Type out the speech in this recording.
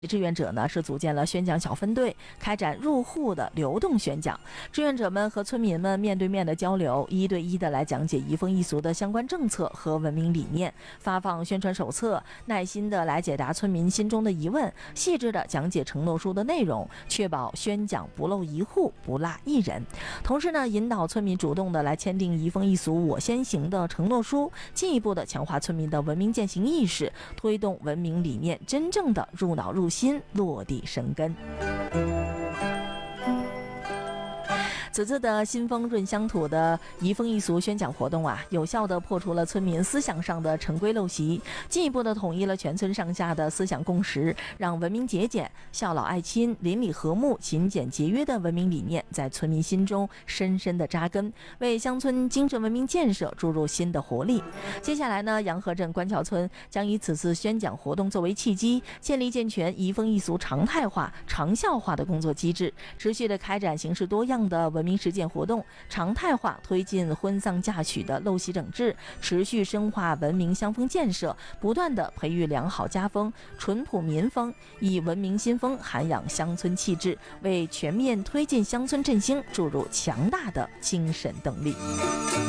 志愿者呢是组建了宣讲小分队，开展入户的流动宣讲。志愿者们和村民们面对面的交流，一对一的来讲解移风易俗的相关政策和文明理念，发放宣传手册，耐心的来解答村民心中的疑问，细致的讲解承诺书的内容，确保宣讲不漏一户，不落一人。同时呢，引导村民主动的来签订移风易俗我先行的承诺书，进一步的强化村民的文明践行意识，推动文明理念真正的入脑入心，落地生根。此次的新风润乡土的移风易俗宣讲活动有效地破除了村民思想上的陈规陋习，进一步地统一了全村上下的思想共识，让文明节俭、孝老爱亲、邻里和睦、勤俭节约的文明理念在村民心中深深地扎根，为乡村精神文明建设注入新的活力。接下来呢，洋河镇官桥村将以此次宣讲活动作为契机，建立健全移风易俗常态化、长效化的工作机制，持续地开展形式多样的文明实践活动，常态化推进婚丧嫁娶的陋习整治，持续深化文明乡风建设，不断地培育良好家风、淳朴民风，以文明新风涵养乡村气质，为全面推进乡村振兴注入强大的精神动力。